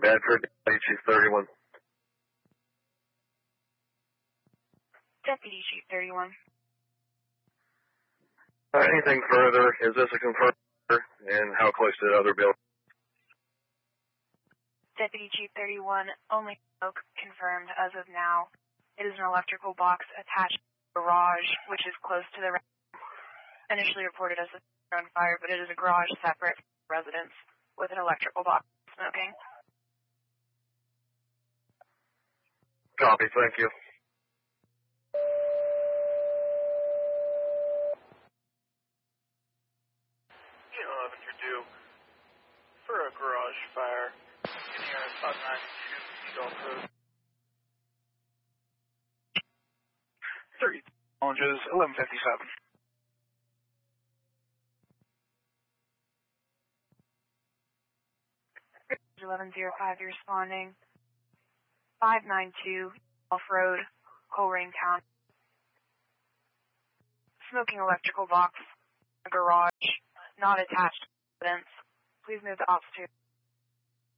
Bedford, Chief 31. Deputy Chief 31. Anything further? Is this a confirmed and how close to the other building? Deputy Chief 31, only smoke confirmed as of now. It is an electrical box attached to the garage, which is close to the initially reported as a on fire, but it is a garage separate residence with an electrical box smoking. Copy, thank you. You're due for a garage fire in here at 592 Gulf Road. 30 challenges, 1157. 1105, you're responding. 592 Gulf Road, Coleraine County. Smoking electrical box, a garage, not attached to residence. Please move to Ops 2.